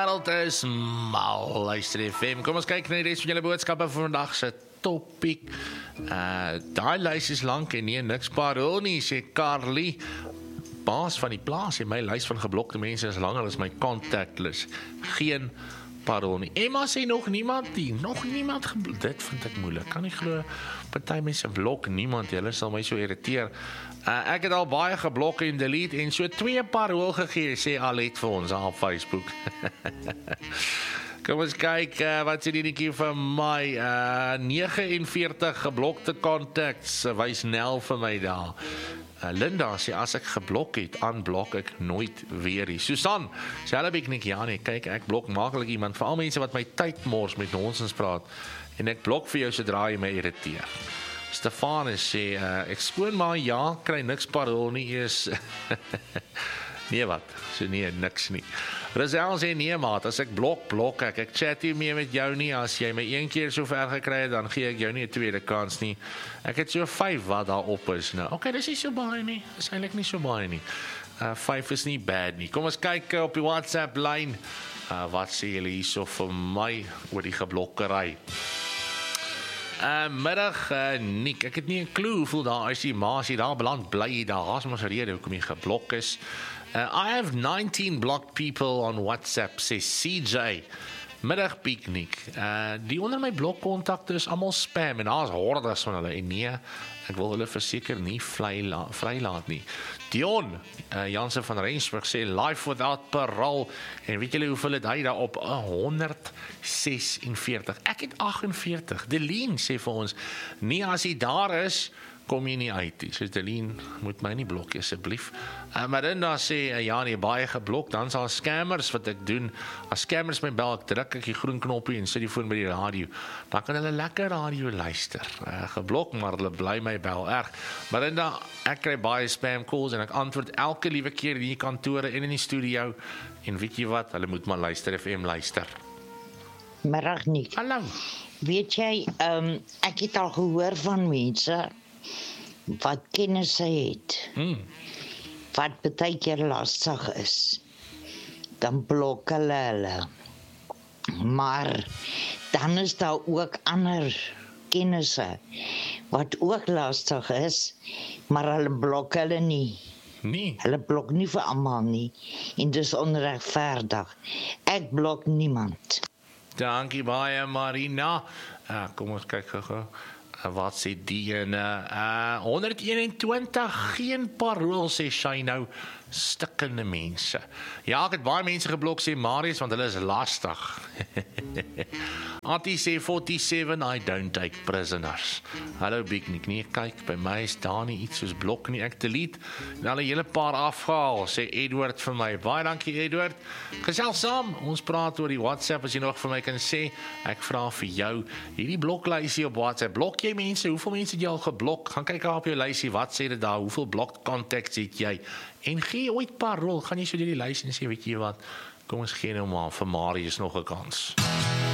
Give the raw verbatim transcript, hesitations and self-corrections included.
wêreld is mal, luister F M. Kom ons kyk na die res van julle boodskappe vir vandag se topiek. Uh, daai lys is lank en nie niks parol nie, sê Carly. Baas van die plaas en my lys van geblokte mense is langer as my contactless. Geen parol nie. Emma sê nog niemand nie, nog niemand geblok. Dit vind ek moeilik. Kan nie glo, party mense blok niemand, hulle sal my so irriteer. Uh, ek het al baie geblok en delete en so twee parol gegee, sê Alet vir ons op Facebook. Kom ons kyk, uh, wat sê die netjie vir my, uh, negenenveertig geblokte contacts, uh, wys Nel vir my daar. Uh, Linda sê, as ek geblok het, unblok ek nooit weer nie. Susan, sê hulle beknik, ja nee, kyk, ek blok makelijk iemand, veral mense wat my tyd mors met nonsens praat, en ek blok vir jou sodra jy my irriteer. Stefanus sê, uh, ek skoon maar ja, kry niks parol nie, is... nee wat, so nee, niks nie. Rizal sê, nee maat, as ek blok, blok ek, ek chat nie meer met jou nie, as jy my een keer so ver gekry het, dan gee ek jou nie 'n tweede kans nie. Ek het so vyf wat daar op is nou. Ok, dis nie so baie nie, dis eintlik nie so baie nie. Uh, vyf is nie bad nie. Kom ons kyk uh, op die WhatsApp lyn, uh, wat sê julle hierso vir my oor die geblokkery. Uh, middag, uh, Nick, ek het nie 'n klou hoeveel daar is die maar as jy daar beland bly, daar haas ons rede hoekom jy geblok is. Uh, I have nineteen blocked people on WhatsApp, sê C J. Middag Piknik. Uh, die onder my blokkontakte is allemaal spam en daar is hordes van hulle en nee, ek wil hulle verseker nie vrylaat nie. Dion, uh, Jansen van Rensburg sê life without parole en weet julle hoeveel het hy daar op honderd sesenveertig. Ek het agtenveertig. Deleen sê vir ons, nie as hy daar is, kom jy nie uit nie. So Deleen, moet my nie blok asseblief. Uh, Marinda sê, uh, ja nie, baie geblok, dan sal scammers wat ek doen, as scammers my bel, ek druk ek die groen knoppie en sit die foon by die radio, dan kan hulle lekker radio luister. Uh, geblok, maar hulle bly my bel erg. Marinda, ek kry baie spam calls en ek antwoord elke liewe keer in die kantore en in die studio, en weet jy wat, hulle moet maar luister, F M luister. Middag Nick. Hallo. Weet jy, um, ek het al gehoor van mense, wat kennisse het, hmm. wat baie keer lastig is, dan blok hulle hulle. Maar dan is daar ook ander kennisse, wat ook lastig is, maar hulle blok hulle nie. Nee. Hulle blok nie vir almal nie, en dis onregverdig. Ek blok niemand. Dankie baie Marina. Uh, kom ons kyk gou-gou. Wat sê die ene? Uh, honderd eenentwintig, geen parol, sê sy nou, stikkende mense. Ja, ek het baie mense geblok, sê Marius, want hulle is lastig. Antie sê forty-seven, I don't take prisoners. Hallo Biknik, nee, kyk, by my is daar nie iets soos blok nie, ek delete, en hulle hele paar afgehaal, sê Edward vir my. Baie dankie Edward. Gesels saam, ons praat oor die WhatsApp, as jy nog vir my kan sê, ek vraag vir jou, hierdie bloklysie op WhatsApp, blok jy mense, hoeveel mense het jy al geblok? Gaan kyk op jou lysie, wat sê dit daar, hoeveel blocked contacts het jy? En gee ooit parol, gaan jy so die lysie en sê, weet jy wat, kom ons gee nou maar vir Marius nog 'n kans.